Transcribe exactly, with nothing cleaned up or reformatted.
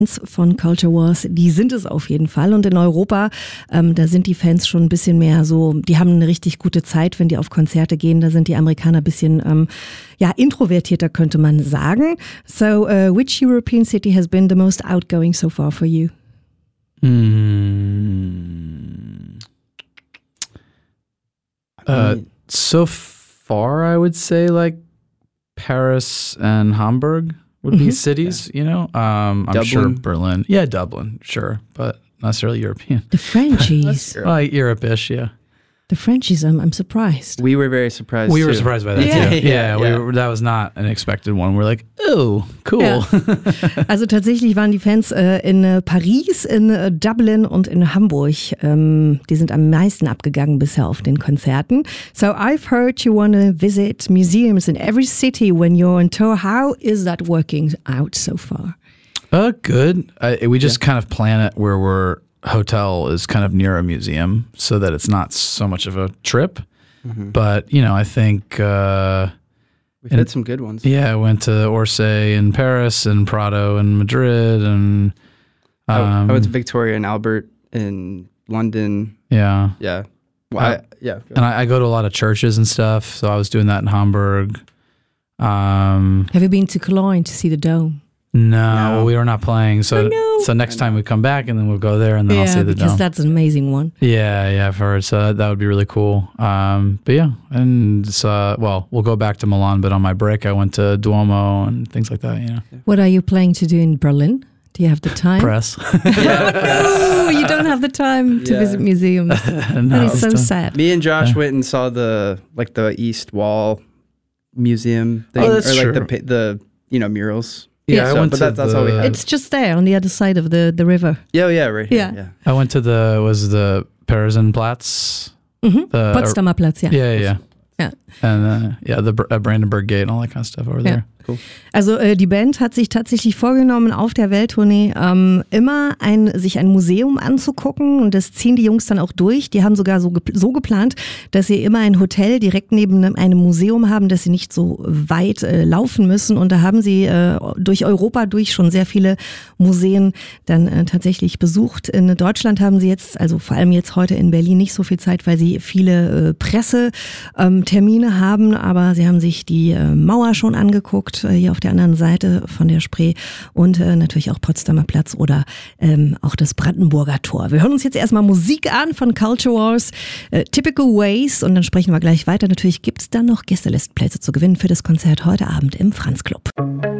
von Culture Wars, die sind es auf jeden Fall. Und in Europa, ähm, da sind die Fans schon ein bisschen mehr so, die haben eine richtig gute Zeit, wenn die auf Konzerte gehen. Da sind die Amerikaner ein bisschen ähm, ja, introvertierter, könnte man sagen. So, uh, which European city has been the most outgoing so far for you? Mm. Uh, so far, I would say like Paris and Hamburg would be mm-hmm. cities, yeah. you know. Um, I'm Dublin. sure Berlin. Yeah, Dublin, sure, but not necessarily European. The Frenchies. Well, Europe-ish, yeah. The Frenchies, I'm, I'm surprised. We were very surprised. We too. were surprised by that yeah. too. yeah, Yeah, we yeah. were, that was not an expected one. We're like, oh, cool. Ja. Also tatsächlich waren die Fans äh, in äh, Paris, in äh, Dublin und in Hamburg. Ähm, die sind am meisten abgegangen bisher auf den Konzerten. So I've heard you want to visit museums in every city when you're on tour. How is that working out so far? Uh, good. I, we just yeah. kind of plan it where we're hotel is kind of near a museum so that it's not so much of a trip. Mm-hmm. But, you know, I think... Uh, We've had some good ones. Yeah, I went to Orsay in Paris and Prado in Madrid. and um, I, I went to Victoria and Albert in London. Yeah. Yeah. Well, I, I, yeah. And I, I go to a lot of churches and stuff, so I was doing that in Hamburg. Um, Have you been to Cologne to see the dome? No, No. we were not playing. So, I know. so next time we come back, and then we'll go there, and then yeah, I'll see the because dome. that's an amazing one. Yeah, yeah, I've heard. So that, that would be really cool. Um, but yeah, and it's, uh, well, we'll go back to Milan. But on my break, I went to Duomo and things like that. You know, What are you planning to do in Berlin? Do you have the time? press. Oh, you don't have the time to Yeah. visit museums. No, That is it's so done. sad. Me and Josh Yeah. went and saw the like the East Wall Museum thing, Oh, that's or like true. the pa- the you know murals. Yeah, Yeah. I So, went but to that, that's all we the- had. It's just there on the other side of the, the river. Yeah, yeah, right here. Yeah. Yeah. I went to the was the Perisenplatz. Mhm. The, Potsdamer Platz, ja. Yeah, yeah, yeah. Ja. And uh, yeah, the uh, Brandenburg Gate and all that kind of stuff over there. Cool. Also äh, die Band hat sich tatsächlich vorgenommen, auf der Welttournee ähm, immer ein, sich ein Museum anzugucken, und das ziehen die Jungs dann auch durch. Die haben sogar so, gep- so geplant, dass sie immer ein Hotel direkt neben einem, einem Museum haben, dass sie nicht so weit äh, laufen müssen, und da haben sie äh, durch Europa durch schon sehr viele Museen dann äh, tatsächlich besucht. In Deutschland haben sie jetzt, also vor allem jetzt heute in Berlin, nicht so viel Zeit, weil sie viele äh, Pressetermine ähm, haben, aber sie haben sich die äh, Mauer schon angeguckt, hier auf der anderen Seite von der Spree, und äh, natürlich auch Potsdamer Platz oder ähm, auch das Brandenburger Tor. Wir hören uns jetzt erstmal Musik an von Culture Wars, äh, Typical Ways, und dann sprechen wir gleich weiter. Natürlich gibt es dann noch Gästelistplätze zu gewinnen für das Konzert heute Abend im Franz Club.